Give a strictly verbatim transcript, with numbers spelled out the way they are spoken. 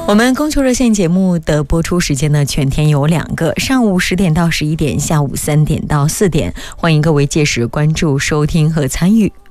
我们供求热线节目的播出时间呢，全天有两个，上午十点到十一点，下午三点到四点，欢迎各位届时关注、收听和参与。